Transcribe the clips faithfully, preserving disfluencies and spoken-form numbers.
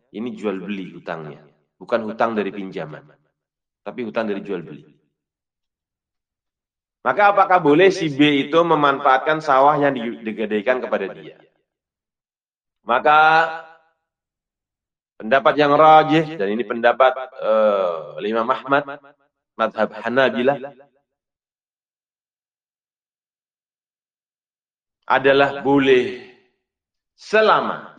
ini jual beli hutangnya. Bukan hutang dari pinjaman, tapi hutang dari jual beli. Maka apakah boleh si B itu memanfaatkan sawah yang digadaikan kepada dia? Maka pendapat yang rajih, dan ini pendapat uh, Imam Ahmad, mazhab Hanabilah, adalah boleh selama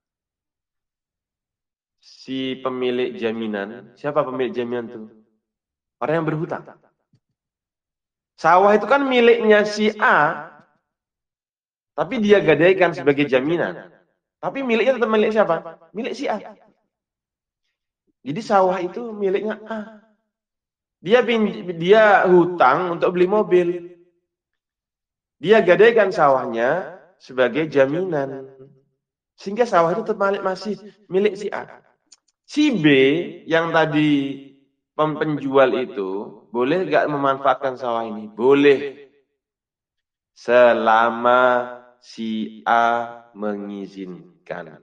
si pemilik jaminan, siapa pemilik jaminan itu? Orang yang berhutang. Sawah itu kan miliknya si A, tapi dia gadaikan sebagai jaminan. Tapi miliknya tetap milik siapa? Milik si A. Jadi sawah itu miliknya A. Dia dia hutang untuk beli mobil. Dia gadaikan sawahnya sebagai jaminan. Sehingga sawah itu tetap masih milik si A. Si B yang tadi penjual itu boleh nggak memanfaatkan sawah ini? Boleh. Selama si A mengizinkan.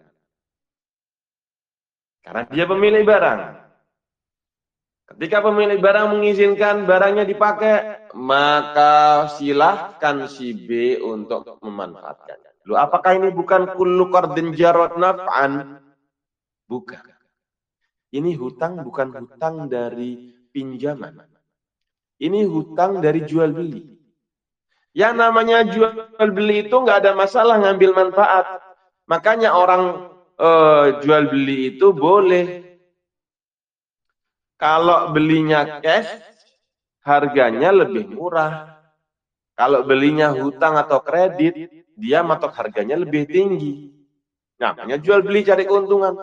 Karena dia pemilik barang. Ketika pemilik barang mengizinkan barangnya dipakai, maka silahkan si B untuk memanfaatkan. Loh, apakah ini bukan kullu qardin jarad naf'an? Bukan. Ini hutang bukan hutang dari pinjaman. Ini hutang dari jual beli. Yang namanya jual beli itu nggak ada masalah ngambil manfaat. Makanya orang uh, jual beli itu boleh. Kalau belinya cash, harganya lebih murah. Kalau belinya hutang atau kredit, dia matok harganya lebih tinggi. Namanya jual beli cari keuntungan.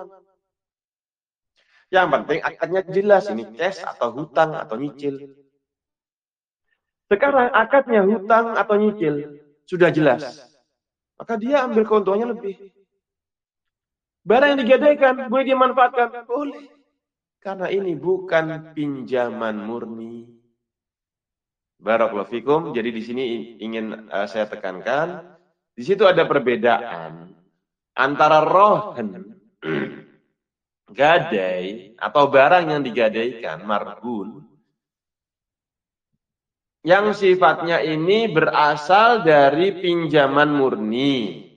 Yang penting akadnya jelas, ini cash atau hutang atau nyicil. Sekarang akadnya hutang atau nyicil sudah jelas. Maka dia ambil keuntungannya lebih. Barang yang digadaikan, boleh dimanfaatkan? Boleh. Karena ini bukan pinjaman murni. Barakallahu fikum. Jadi di sini ingin uh, saya tekankan, di situ ada perbedaan antara rohen, gadai atau barang yang digadaikan, marhun, yang sifatnya ini berasal dari pinjaman murni.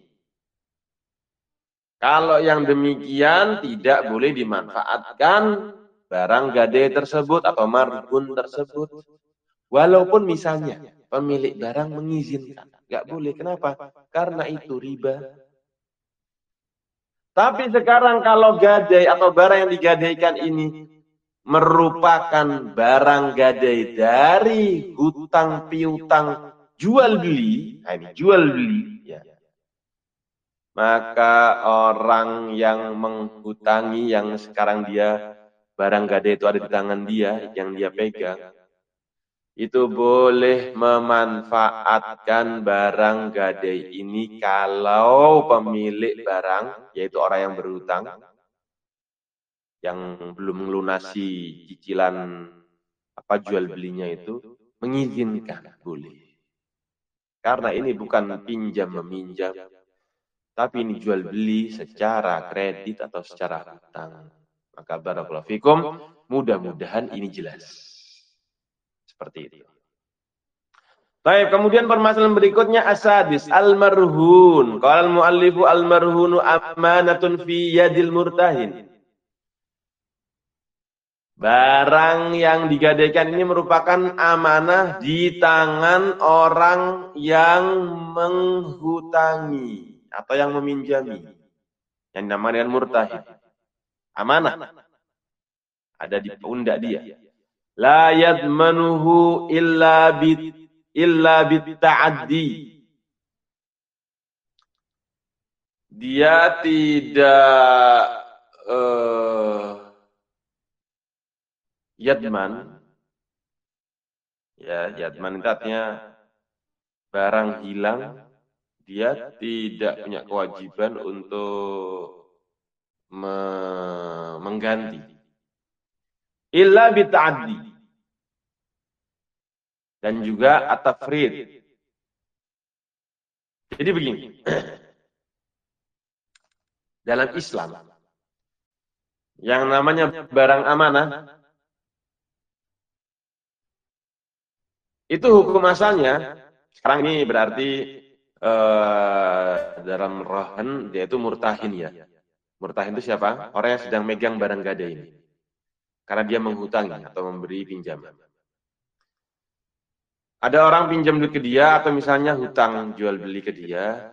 Kalau yang demikian tidak boleh dimanfaatkan barang gadai tersebut atau marhun tersebut. Walaupun misalnya pemilik barang mengizinkan. Nggak boleh. Kenapa? Karena itu riba. Tapi sekarang kalau gadai atau barang yang digadaikan ini merupakan barang gadai dari hutang piutang jual beli, nah ini jual beli, ya. Maka orang yang menghutangi, yang sekarang dia barang gadai itu ada di tangan dia, yang dia pegang, itu boleh memanfaatkan barang gadai ini kalau pemilik barang, yaitu orang yang berhutang, yang belum melunasi cicilan apa jual belinya itu, mengizinkan, boleh. Karena ini bukan pinjam meminjam, tapi ini jual beli secara kredit atau secara hutang. Maka barakallahu fikum, mudah-mudahan ini jelas. Seperti itu. Baik, kemudian permasalahan berikutnya asadis al-marhun. Qala al-muallifu al-marhunu amanatun fi yadil murtahin. Barang yang digadaikan ini merupakan amanah di tangan orang yang menghutangi atau yang meminjami. Yang namanya murtahin. Amanah. Ada di pundak dia. La yadmanuhu illa bit illa bit ta'addi. Dia tidak uh, yadman. Ya, yadman itu artinya barang hilang, dia tidak punya kewajiban untuk me mengganti. Illa bita'addi. Dan juga at-tafrid. Jadi begini. Dalam Islam, Yang namanya barang amanah, itu hukum asalnya, sekarang ini berarti eh, dalam rohan, dia itu murtahin ya. Murtahin itu siapa? Orang yang sedang megang barang gadai ini. Karena dia menghutangi atau memberi pinjaman. Ada orang pinjam duit ke dia, atau misalnya hutang jual beli ke dia,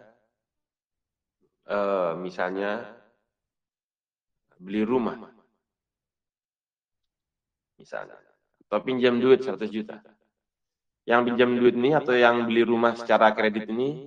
eh, misalnya beli rumah, misalnya. Atau pinjam duit seratus juta. Yang pinjam duit ini atau yang beli rumah secara kredit ini